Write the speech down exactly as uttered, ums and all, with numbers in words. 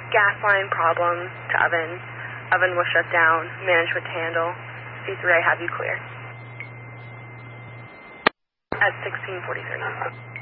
gas line problem to oven. Oven was shut down. Management to handle. C three, I have you clear. At sixteen forty-three.